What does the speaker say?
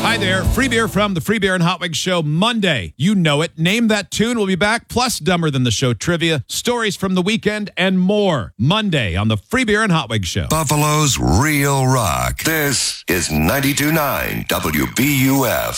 Hi there. Free beer from the Free Beer and Hot Wings Show Monday. You know it. Name that tune. We'll be back. Plus Dumber Than the Show trivia, stories from the weekend, and more. Monday on the Free Beer and Hot Wings Show. Buffalo's Real Rock. This is 92.9 WBUF.